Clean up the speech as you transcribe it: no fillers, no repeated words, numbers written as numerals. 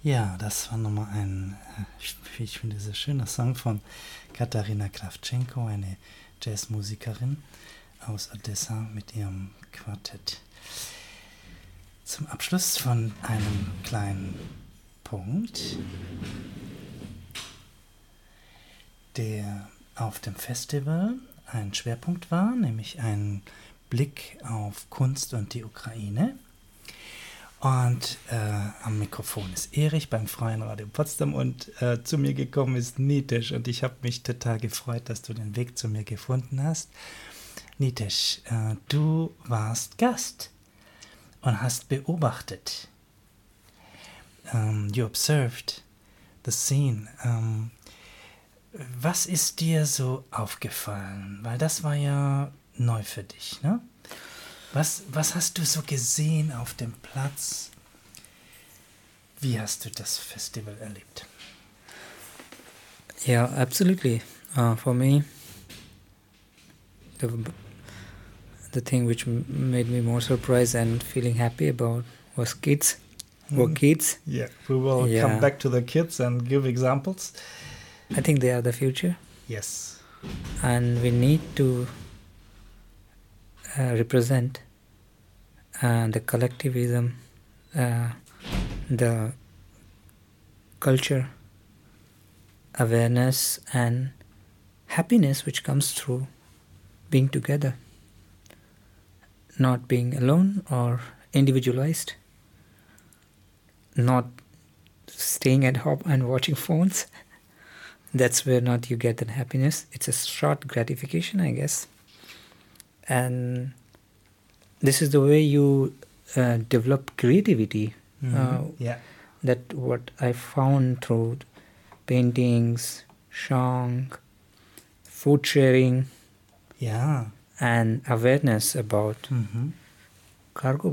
Ja, das war nochmal ein, wie ich finde, sehr schöner Song von Katarina Kravchenko, eine Jazzmusikerin aus Odessa mit ihrem Quartett. Zum Abschluss von einem kleinen Punkt, der auf dem Festival ein Schwerpunkt war, nämlich ein Blick auf Kunst und die Ukraine. Und am Mikrofon ist Erich beim Freien Radio Potsdam und zu mir gekommen ist Nitesh und ich habe mich total gefreut, dass du den Weg zu mir gefunden hast. Nitesh, du warst Gast und hast beobachtet. You observed the scene. Was ist dir so aufgefallen? Weil das war ja neu für dich, ne? Was hast du so gesehen auf dem Platz? Wie hast du das Festival erlebt? Yeah, absolutely. For me, the thing which made me more surprised and feeling happy about was kids. Were kids. Yeah, we will come back to the kids and give examples. I think they are the future. Yes. And we need to represent the collectivism, the culture, awareness and happiness which comes through being together, not being alone or individualized, not staying at home and watching phones. That's where not you get that happiness. It's a short gratification, I guess. And this is the way you develop creativity. That what I found through paintings, song, food sharing, and awareness about cargo